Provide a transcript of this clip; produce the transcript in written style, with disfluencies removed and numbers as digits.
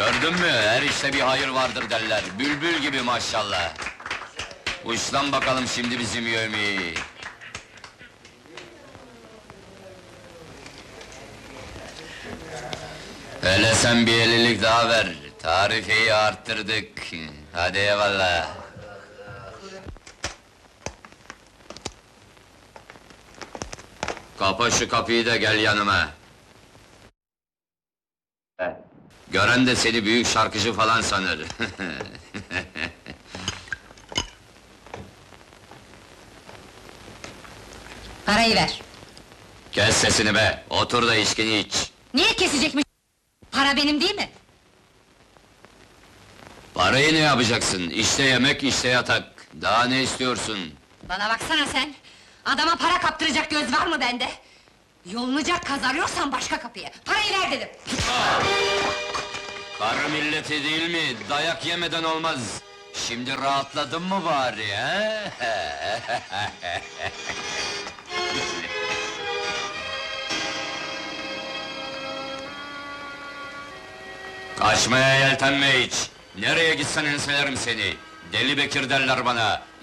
Gördün mü? Her işte bir hayır vardır derler. Bülbül gibi maşallah. Uçlan bakalım şimdi bizim yövmeyi. Hele sen bir 50'lik daha ver. Tarifeyi arttırdık. Hadi eyvallah. Kapa şu kapıyı da gel yanıma. Gören de seni büyük şarkıcı falan sanır. Parayı ver! Kes sesini be, otur da içkini iç. Niye kesecekmiş? Para benim değil mi? Parayı ne yapacaksın? İşte yemek, işte yatak. Daha ne istiyorsun? Bana baksana sen! Adama para kaptıracak göz var mı bende? Yolunacak kaz arıyorsan başka kapıya! Parayı ver dedim! Karı milleti değil mi? Dayak yemeden olmaz. Şimdi rahatladın mı bari, he? Kaçmaya yeltenme hiç! Nereye gitsen enselerim seni! Deli Bekir derler bana!